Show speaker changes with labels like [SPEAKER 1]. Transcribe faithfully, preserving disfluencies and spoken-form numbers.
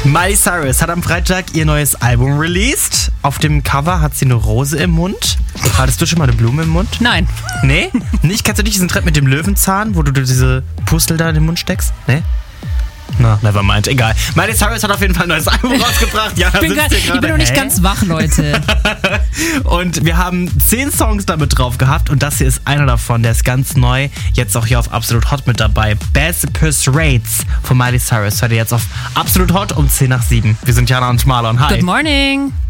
[SPEAKER 1] Miley Cyrus hat am Freitag ihr neues Album released. Auf dem Cover hat sie eine Rose im Mund. Hattest du schon mal eine Blume im Mund?
[SPEAKER 2] Nein.
[SPEAKER 1] Nee? Nicht? Kennst du nicht diesen Trend mit dem Löwenzahn, wo du diese Pustel da in den Mund steckst? Nee? Na, never mind, egal. Miley Cyrus hat auf jeden Fall ein neues Album rausgebracht. Ja,
[SPEAKER 2] ich bin, grad, ich bin noch nicht Hä? ganz wach, Leute.
[SPEAKER 1] Und wir haben zehn Songs damit drauf gehabt und das hier ist einer davon. Der ist ganz neu, jetzt auch hier auf Absolut Hot mit dabei. Best Persuades von Miley Cyrus. Hört ihr jetzt auf Absolut Hot um zehn nach sieben. Wir sind Jana und Marlon. Hi.
[SPEAKER 2] Good morning.